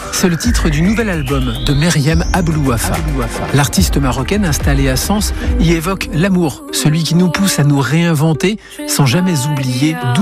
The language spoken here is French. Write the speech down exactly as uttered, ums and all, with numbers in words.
C'est le titre du nouvel album de Meriem Aboulouafa. L'artiste marocaine installée à Sens y évoque l'amour, celui qui nous pousse à nous réinventer sans jamais oublier d'où